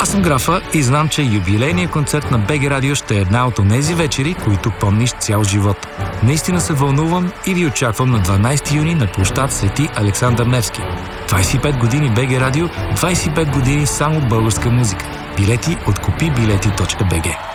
Аз съм Графа и знам, че юбилейният концерт на БГ Радио ще е една от онези вечери, които помниш цял живот. Наистина се вълнувам и ви очаквам на 12 юни на площад Свети Александър Невски. 25 години БГ Радио, 25 години само българска музика. Билети от kupibileti.bg.